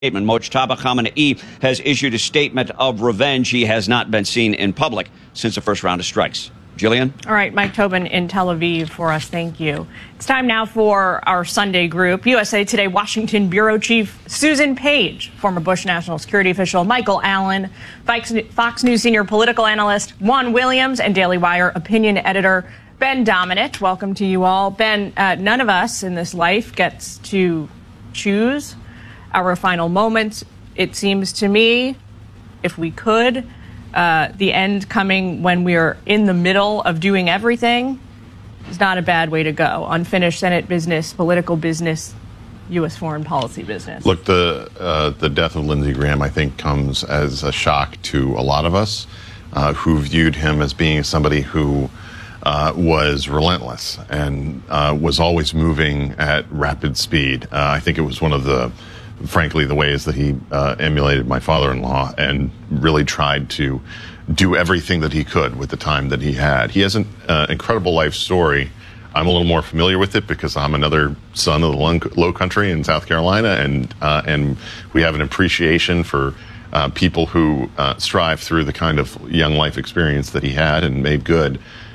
Statement. Mojtaba Khamenei has issued a statement of revenge. He has not been seen in public since the first round of strikes. Jillian? All right, Mike Tobin in Tel Aviv for us. Thank you. It's time now for our Sunday group. USA Today Washington Bureau Chief Susan Page, former Bush National Security official Michael Allen, Fox News senior political analyst Juan Williams, and Daily Wire opinion editor Ben Domenech. Welcome to you all. Ben, none of us in this life gets to choose our final moments. It seems to me, if we could, the end coming when we're in the middle of doing everything is not a bad way to go. Unfinished Senate business, political business, U.S. foreign policy business. Look, the death of Lindsey Graham, I think, comes as a shock to a lot of us who viewed him as being somebody who was relentless and was always moving at rapid speed. I think it was one of the frankly, the ways that he emulated my father-in-law and really tried to do everything that he could with the time that he had. He has an incredible life story. I'm a little more familiar with it because I'm another son of the Low Country in South Carolina, and we have an appreciation for people who strive through the kind of young life experience that he had and made good.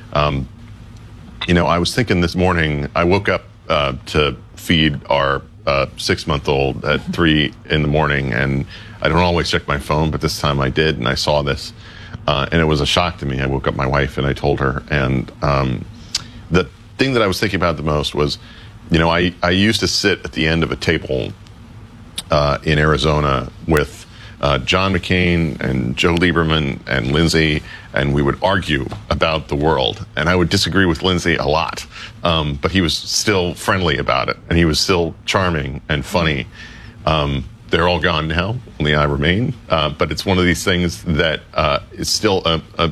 You know, I was thinking this morning, I woke up to feed our 6-month-old at 3 in the morning, and I don't always check my phone, but this time I did, and I saw this, and it was a shock to me. I woke up my wife and I told her, and the thing that I was thinking about the most was, you know, I used to sit at the end of a table in Arizona with John McCain and Joe Lieberman and Lindsey, and we would argue about the world. And I would disagree with Lindsey a lot, but he was still friendly about it, and he was still charming and funny. They're all gone now, only I remain. But it's one of these things that is still a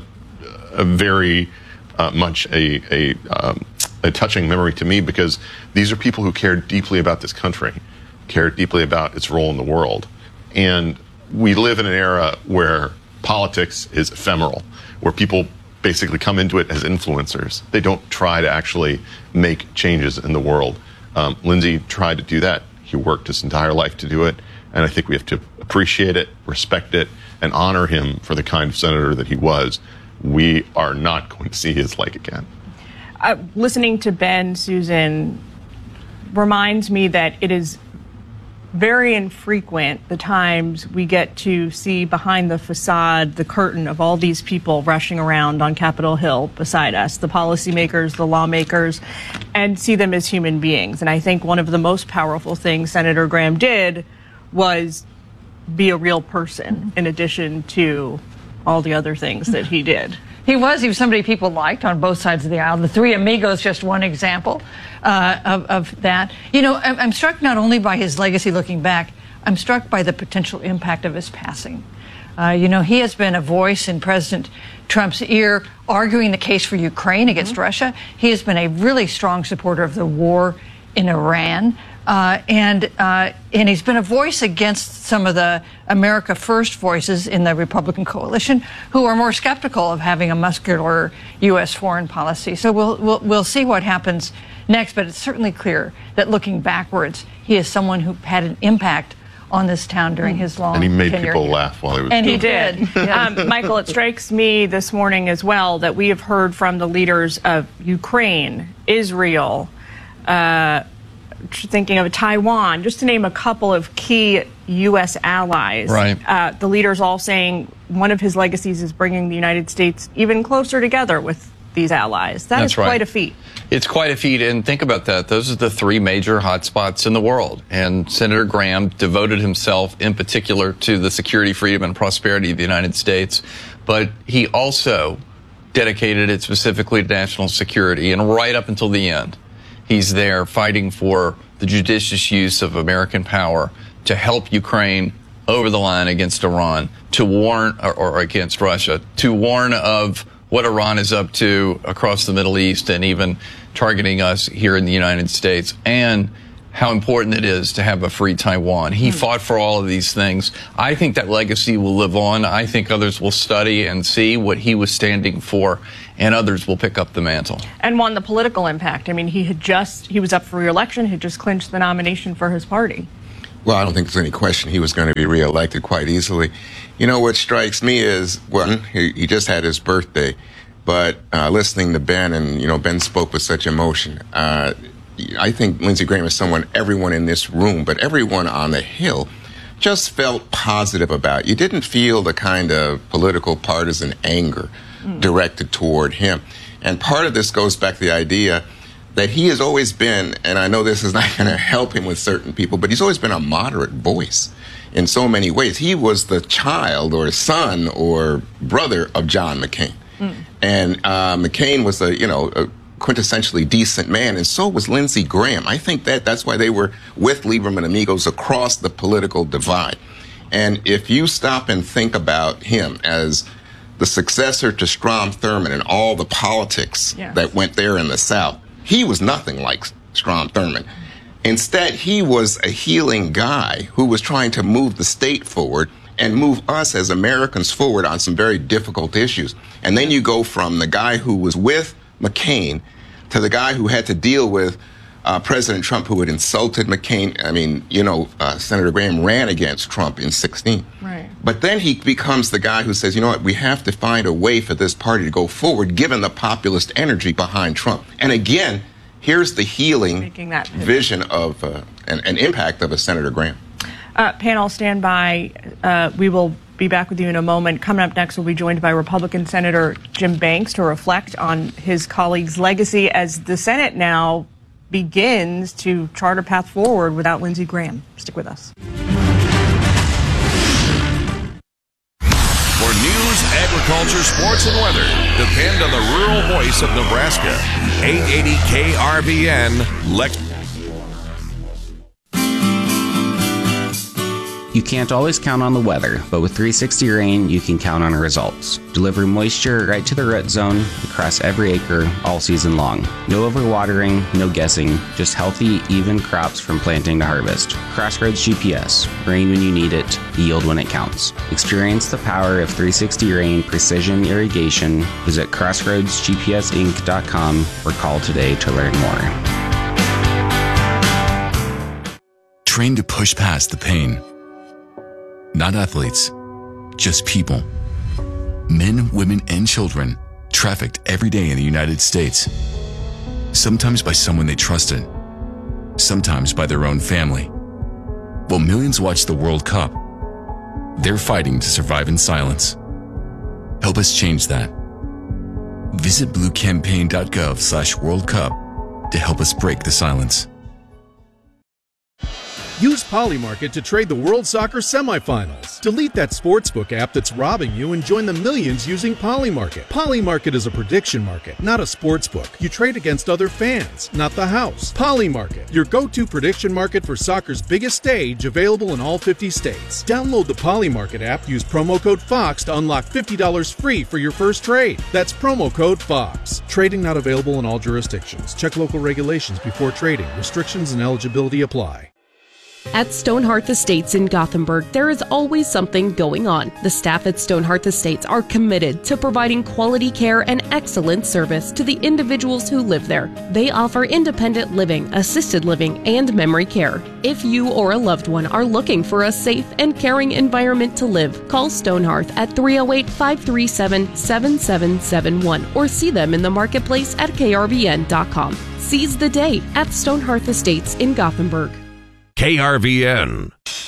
very much a touching memory to me, because these are people who cared deeply about this country, cared deeply about its role in the world. And we live in an era where politics is ephemeral, where people basically come into it as influencers. They don't try to actually make changes in the world. Lindsey tried to do that. He worked his entire life to do it. And I think we have to appreciate it, respect it, and honor him for the kind of senator that he was. We are not going to see his like again. Listening to Ben, Susan, reminds me that it is very infrequent the times we get to see behind the facade, the curtain of all these people rushing around on Capitol Hill beside us, the policymakers, the lawmakers, and see them as human beings. And I think one of the most powerful things Senator Graham did was be a real person, in addition to all the other things that he did. He was somebody people liked on both sides of the aisle. The Three Amigos, just one example of that. You know, I'm struck not only by his legacy looking back, I'm struck by the potential impact of his passing. You know, he has been a voice in President Trump's ear, arguing the case for Ukraine against Russia. He has been a really strong supporter of the war in Iran. And he's been a voice against some of the America First voices in the Republican coalition who are more skeptical of having a muscular U.S. foreign policy. So we'll see what happens next. But it's certainly clear that looking backwards, he is someone who had an impact on this town during his long tenure. And he made people laugh while he was doing it. And he did. Michael, it strikes me this morning as well that we have heard from the leaders of Ukraine, Israel, thinking of Taiwan, just to name a couple of key U.S. allies. Right. The leaders all saying one of his legacies is bringing the United States even closer together with these allies. That's quite a feat. It's quite a feat, and think about that. Those are the three major hotspots in the world, and Senator Graham devoted himself in particular to the security, freedom, and prosperity of the United States, but he also dedicated it specifically to national security, and right up until the end, he's there fighting for the judicious use of American power to help Ukraine over the line against Iran, to warn, or against Russia, to warn of what Iran is up to across the Middle East and even targeting us here in the United States, and how important it is to have a free Taiwan. He fought for all of these things. I think that legacy will live on. I think others will study and see what he was standing for, and others will pick up the mantle. And won the political impact. I mean, he was up for re-election, he just clinched the nomination for his party. Well, I don't think there's any question he was going to be reelected quite easily. You know, what strikes me is, well, he just had his birthday, but listening to Ben, and, you know, Ben spoke with such emotion. I think Lindsey Graham is someone everyone in this room, but everyone on the Hill, just felt positive about. You didn't feel the kind of political partisan anger directed toward him. And part of this goes back to the idea that he has always been, and I know this is not going to help him with certain people, but he's always been a moderate voice in so many ways. He was the child or son or brother of John McCain. And McCain was a quintessentially decent man, and so was Lindsey Graham. I think that's why they were with Lieberman Amigos across the political divide. And if you stop and think about him as the successor to Strom Thurmond and all the politics that went there in the South, he was nothing like Strom Thurmond. Instead, he was a healing guy who was trying to move the state forward and move us as Americans forward on some very difficult issues. And then you go from the guy who was with McCain to the guy who had to deal with President Trump, who had insulted McCain. I mean, Senator Graham ran against Trump in 2016. Right. But then he becomes the guy who says, you know what, we have to find a way for this party to go forward, given the populist energy behind Trump. And again, here's the healing vision of an impact of a Senator Graham. Panel, stand by. We will be back with you in a moment. Coming up next, we'll be joined by Republican Senator Jim Banks to reflect on his colleague's legacy as the Senate now begins to chart a path forward without Lindsey Graham. Stick with us. For news, agriculture, sports, and weather, depend on the rural voice of Nebraska. 880 KRVN, Lexington. You can't always count on the weather, but with 360 Rain, you can count on results. Deliver moisture right to the root zone across every acre all season long. No overwatering, no guessing, just healthy, even crops from planting to harvest. Crossroads GPS. Rain when you need it, yield when it counts. Experience the power of 360 Rain precision irrigation. Visit crossroadsgpsinc.com or call today to learn more. Train to push past the pain. Not athletes, just people. Men, women, and children trafficked every day in the United States. Sometimes by someone they trusted, sometimes by their own family. While millions watch the World Cup, they're fighting to survive in silence. Help us change that. Visit bluecampaign.gov/World Cup to help us break the silence. Use Polymarket to trade the World Soccer semifinals. Delete that sportsbook app that's robbing you and join the millions using Polymarket. Polymarket is a prediction market, not a sportsbook. You trade against other fans, not the house. Polymarket, your go-to prediction market for soccer's biggest stage, available in all 50 states. Download the Polymarket app, use promo code FOX to unlock $50 free for your first trade. That's promo code FOX. Trading not available in all jurisdictions. Check local regulations before trading. Restrictions and eligibility apply. At Stonehearth Estates in Gothenburg, there is always something going on. The staff at Stonehearth Estates are committed to providing quality care and excellent service to the individuals who live there. They offer independent living, assisted living, and memory care. If you or a loved one are looking for a safe and caring environment to live, call Stonehearth at 308-537-7771 or see them in the marketplace at krvn.com. Seize the day at Stonehearth Estates in Gothenburg. KRVN.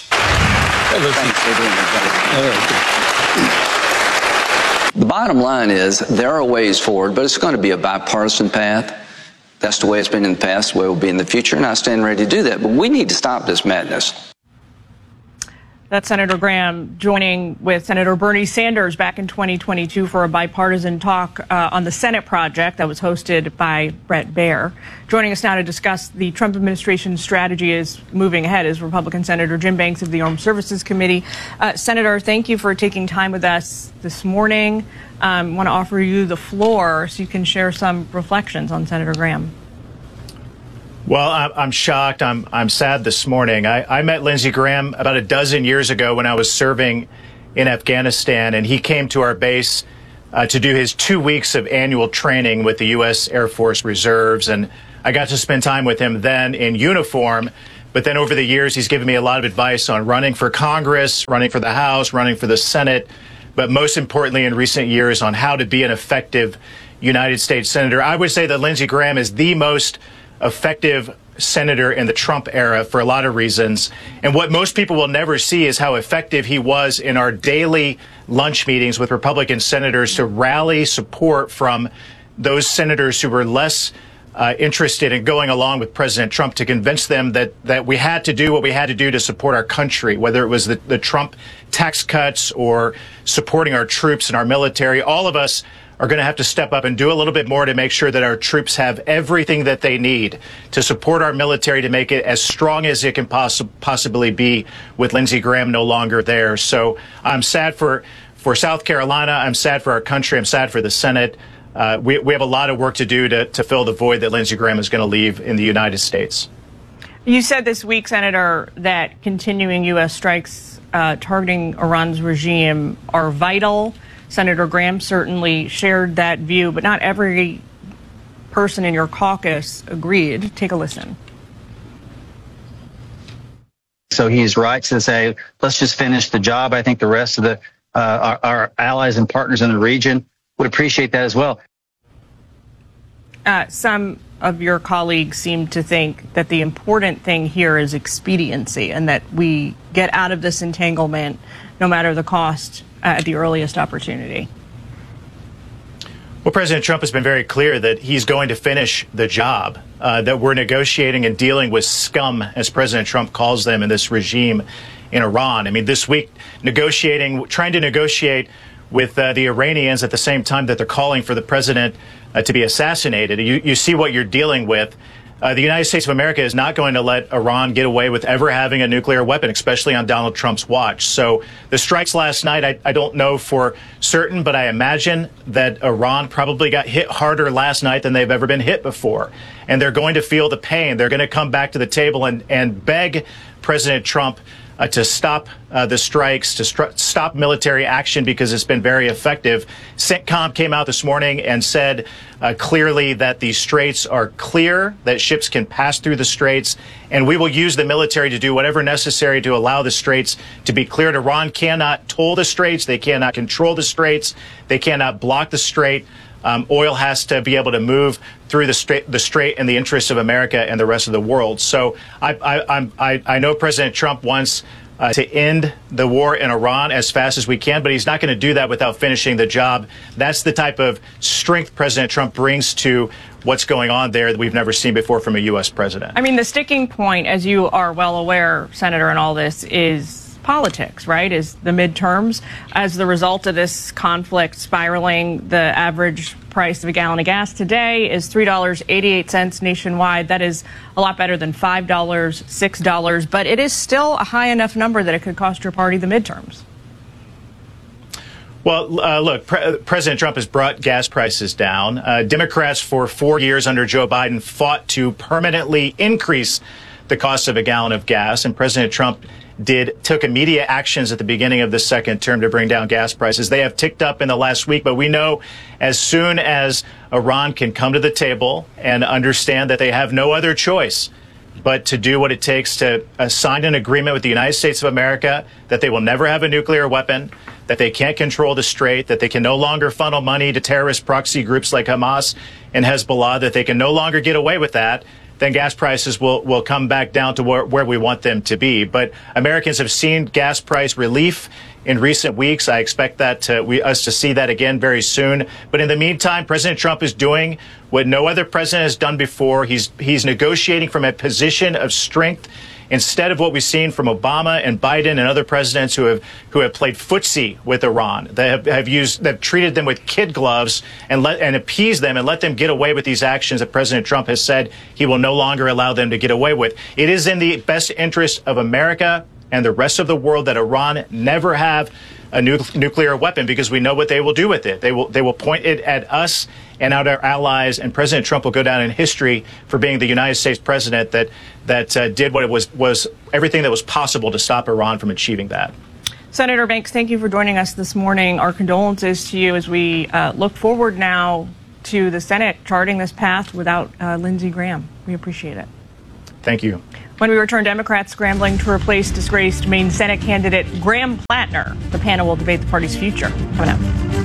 The bottom line is there are ways forward, but it's going to be a bipartisan path. That's the way it's been in the past, the way it will be in the future, and I stand ready to do that. But we need to stop this madness. That's Senator Graham joining with Senator Bernie Sanders back in 2022 for a bipartisan talk on the Senate project that was hosted by Bret Baier. Joining us now to discuss the Trump administration's strategy is moving ahead is Republican Senator Jim Banks of the Armed Services Committee. Senator, thank you for taking time with us this morning. I want to offer you the floor so you can share some reflections on Senator Graham. Well, I'm shocked. I'm sad this morning. I met Lindsey Graham about a dozen years ago when I was serving in Afghanistan, and he came to our base to do his 2 weeks of annual training with the U.S. Air Force Reserves, and I got to spend time with him then in uniform. But then over the years, he's given me a lot of advice on running for Congress, running for the House, running for the Senate, but most importantly in recent years on how to be an effective United States senator. I would say that Lindsey Graham is the most effective senator in the Trump era for a lot of reasons. And what most people will never see is how effective he was in our daily lunch meetings with Republican senators to rally support from those senators who were less interested in going along with President Trump, to convince them that we had to do what we had to do to support our country, whether it was the Trump tax cuts or supporting our troops and our military. All of us are going to have to step up and do a little bit more to make sure that our troops have everything that they need to support our military, to make it as strong as it can possibly be with Lindsey Graham no longer there. So I'm sad for South Carolina. I'm sad for our country. I'm sad for the Senate. We have a lot of work to do to fill the void that Lindsey Graham is going to leave in the United States. You said this week, Senator, that continuing U.S. strikes targeting Iran's regime are vital. Senator Graham certainly shared that view, but not every person in your caucus agreed. Take a listen. So he's right to say, let's just finish the job. I think the rest of our allies and partners in the region would appreciate that as well. Some of your colleagues seem to think that the important thing here is expediency, and that we get out of this entanglement no matter the cost at the earliest opportunity. Well, President Trump has been very clear that he's going to finish the job, that we're negotiating and dealing with scum, as President Trump calls them, in this regime in Iran. I mean, this week, trying to negotiate with the Iranians at the same time that they're calling for the president to be assassinated. You see what you're dealing with. The United States of America is not going to let Iran get away with ever having a nuclear weapon, especially on Donald Trump's watch. So the strikes last night, I don't know for certain, but I imagine that Iran probably got hit harder last night than they've ever been hit before. And they're going to feel the pain. They're going to come back to the table and beg President Trump to stop the strikes, to stop military action, because it's been very effective. CENTCOM came out this morning and said clearly that the straits are clear, that ships can pass through the straits, and we will use the military to do whatever necessary to allow the straits to be cleared. Iran cannot toll the straits. They cannot control the straits. They cannot block the strait. Oil has to be able to move through the strait in the interests of America and the rest of the world. So I know President Trump wants to end the war in Iran as fast as we can, but he's not going to do that without finishing the job. That's the type of strength President Trump brings to what's going on there that we've never seen before from a U.S. president. I mean, the sticking point, as you are well aware, Senator, in all this is politics, right? Is the midterms. As the result of this conflict spiraling, the average price of a gallon of gas today is $3.88 nationwide. That is a lot better than $5, $6, but it is still a high enough number that it could cost your party the midterms. Well, look, President Trump has brought gas prices down. Democrats for 4 years under Joe Biden fought to permanently increase the cost of a gallon of gas, and President Trump took immediate actions at the beginning of the second term to bring down gas prices. They have ticked up in the last week, but we know as soon as Iran can come to the table and understand that they have no other choice but to do what it takes to sign an agreement with the United States of America that they will never have a nuclear weapon, that they can't control the strait, that they can no longer funnel money to terrorist proxy groups like Hamas and Hezbollah, that they can no longer get away with that, then gas prices will come back down to where we want them to be. But Americans have seen gas price relief in recent weeks. I expect that us to see that again very soon. But in the meantime, President Trump is doing what no other president has done before. He's negotiating from a position of strength, instead of what we've seen from Obama and Biden and other presidents who have played footsie with Iran. They have treated them with kid gloves and appeased them and let them get away with these actions that President Trump has said he will no longer allow them to get away with. It is in the best interest of America and the rest of the world that Iran never have a nuclear weapon, because we know what they will do with it. They will point it at us and at our allies, and President Trump will go down in history for being the United States president that did what it was everything that was possible to stop Iran from achieving that. Senator Banks, thank you for joining us this morning. Our condolences to you as we look forward now to the Senate charting this path without Lindsey Graham. We appreciate it. Thank you. When we return, Democrats scrambling to replace disgraced Maine Senate candidate Graham Plattner. The panel will debate the party's future. Coming up.